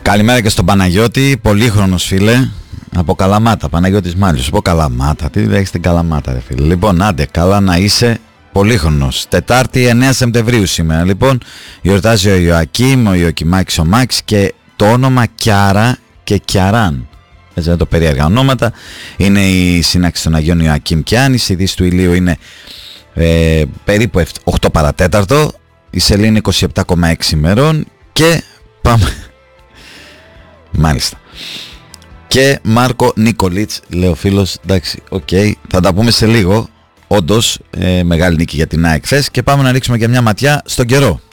Καλημέρα και στον Παναγιώτη, πολύχρονος φίλε, από Καλαμάτα, Παναγιώτης Μάλιος, από Καλαμάτα, τι έχεις την Καλαμάτα ρε φίλε. Λοιπόν, άντε, καλά να είσαι, πολύχρονος. Τετάρτη 9 Σεπτεμβρίου σήμερα, λοιπόν, γιορτάζει ο Ιωακήμ, ο Ιωκημάκης ο Μάξ και το όνομα Κιάρα και Κιαράν. Έτσι είναι το περίεργα ονόματα. Είναι η σύναξη των Αγίων Ιωακήμ και Άννης, η Δύση του ηλίου είναι περίπου 8 παρατέταρτο, η σελήνη 27,6 ημερών και πάμε... Μάλιστα. Και Μάρκο Νίκολιτς, λέει ο φίλος. Εντάξει, οκ, θα τα πούμε σε λίγο. Όντως, μεγάλη νίκη για την ΑΕΚ χθες. Και πάμε να ρίξουμε και μια ματιά στον καιρό.